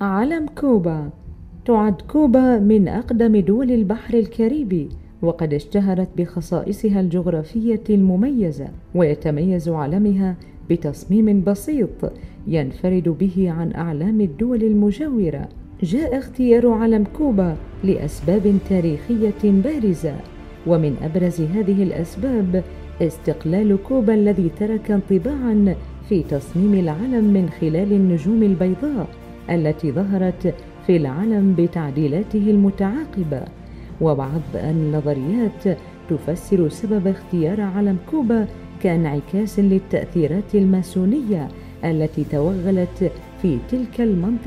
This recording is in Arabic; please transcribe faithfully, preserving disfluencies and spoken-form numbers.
علم كوبا. تعد كوبا من أقدم دول البحر الكاريبي، وقد اشتهرت بخصائصها الجغرافية المميزة، ويتميز علمها بتصميم بسيط ينفرد به عن أعلام الدول المجاورة. جاء اختيار علم كوبا لأسباب تاريخية بارزة، ومن أبرز هذه الأسباب استقلال كوبا الذي ترك انطباعاً في تصميم العلم من خلال النجوم البيضاء التي ظهرت في العلم بتعديلاته المتعاقبة. وبعض النظريات تفسر سبب اختيار علم كوبا كانعكاس للتأثيرات الماسونية التي توغلت في تلك المنطقة.